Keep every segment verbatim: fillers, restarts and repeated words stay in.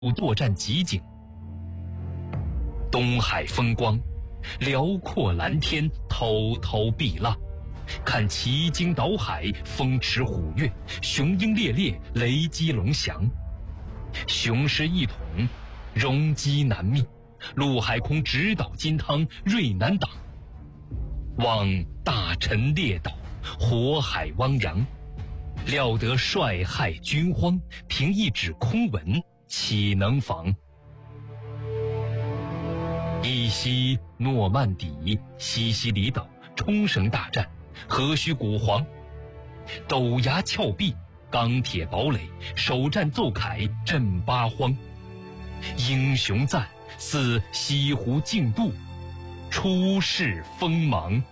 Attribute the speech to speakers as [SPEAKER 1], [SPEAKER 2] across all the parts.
[SPEAKER 1] 作战集锦。东海风光，辽阔蓝天，滔滔碧浪，看奇经岛海，风驰虎跃，雄鹰猎猎，雷击龙翔，雄狮一统，戎鸡难觅，陆海空直捣金汤，锐难挡。望大陈列岛，火海汪洋，料得帅害军荒，凭一纸空文，岂能防？依稀诺曼底，西西里岛，冲绳大战，何须古黄，陡崖峭壁，钢铁堡垒，首战奏凯，震八荒。英雄赞，似西湖竞渡，出世锋芒。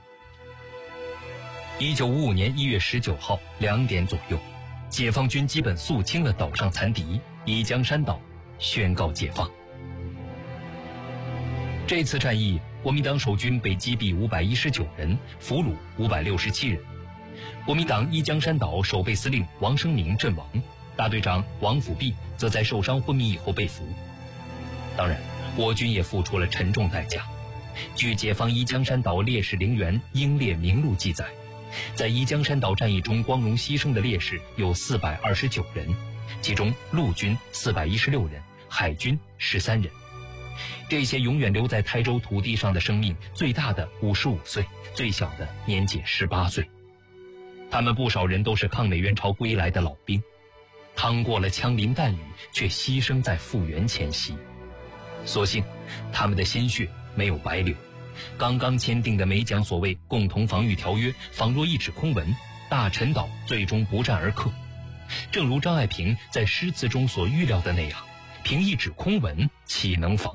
[SPEAKER 1] 一九五五年一月十九号两点左右，解放军基本肃清了岛上残敌，以江山岛宣告解放。这次战役，国民党守军被击毙五百一十九人，俘虏五百六十七人。国民党一江山岛守备司令王生明阵亡，大队长王辅弼则在受伤昏迷以后被俘。当然，我军也付出了沉重代价。据解放一江山岛烈士陵园英烈名录记载，在一江山岛战役中光荣牺牲的烈士有四百二十九人，其中陆军四百一十六人，海军十三人。这些永远留在台州土地上的生命，最大的五十五岁，最小的年仅十八岁。他们不少人都是抗美援朝归来的老兵，趟过了枪林弹雨，却牺牲在复原前夕。所幸他们的鲜血没有白流，刚刚签订的美蒋所谓共同防御条约仿若一纸空文，大陈岛最终不战而克。正如张爱萍在诗词中所预料的那样，凭一纸空文，岂能防？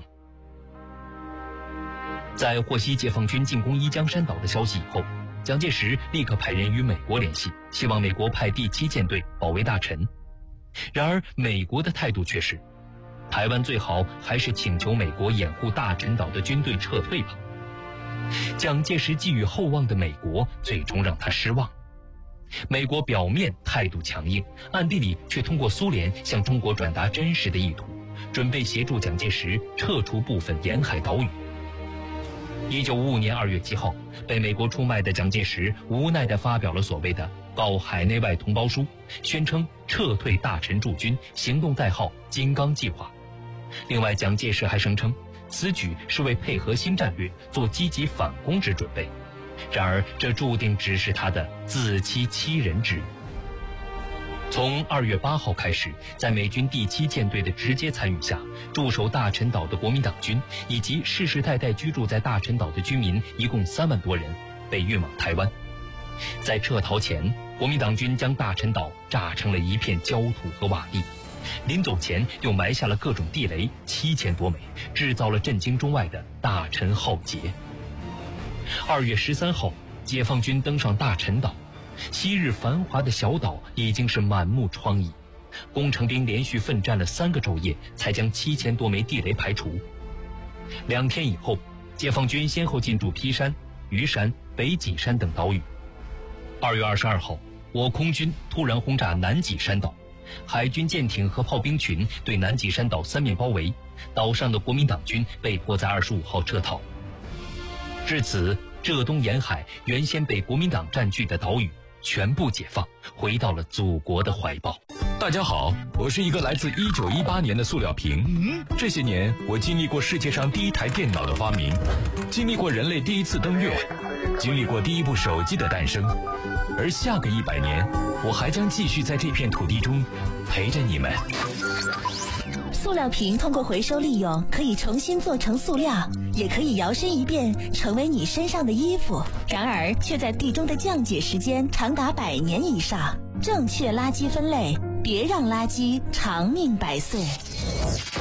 [SPEAKER 1] 在获悉解放军进攻一江山岛的消息以后，蒋介石立刻派人与美国联系，希望美国派第七舰队保卫大陈。然而美国的态度却是，台湾最好还是请求美国掩护大陈岛的军队撤退吧。蒋介石寄予厚望的美国最终让他失望。美国表面态度强硬，暗地里却通过苏联向中国转达真实的意图，准备协助蒋介石撤出部分沿海岛屿。一九五五年二月七号，被美国出卖的蒋介石无奈地发表了所谓的告海内外同胞书，宣称撤退大陈驻军，行动代号金刚计划。另外，蒋介石还声称此举是为配合新战略做积极反攻之准备。然而这注定只是他的自欺欺人之语。从二月八号开始，在美军第七舰队的直接参与下，驻守大陈岛的国民党军以及世世代代居住在大陈岛的居民一共三万多人被运往台湾。在撤逃前，国民党军将大陈岛炸成了一片焦土和瓦砾，临走前又埋下了各种地雷七千多枚，制造了震惊中外的大陈浩劫。二月十三号，解放军登上大陈岛，昔日繁华的小岛已经是满目疮痍，工程兵连续奋战了三个昼夜，才将七千多枚地雷排除。两天以后，解放军先后进驻劈山、鱼山、北脊山等岛屿。二月二十二号，我空军突然轰炸南脊山岛，海军舰艇和炮兵群对南脊山岛三面包围，岛上的国民党军被迫在二十五号撤逃。至此，浙东沿海原先被国民党占据的岛屿全部解放，回到了祖国的怀抱。
[SPEAKER 2] 大家好，我是一个来自一九一八年的塑料瓶。嗯，这些年我经历过世界上第一台电脑的发明，经历过人类第一次登月，经历过第一部手机的诞生，而下个一百年，我还将继续在这片土地中陪着你们。
[SPEAKER 3] 塑料瓶通过回收利用，可以重新做成塑料，也可以摇身一变成为你身上的衣服。然而，却在地中的降解时间长达百年以上。正确垃圾分类，别让垃圾长命百岁。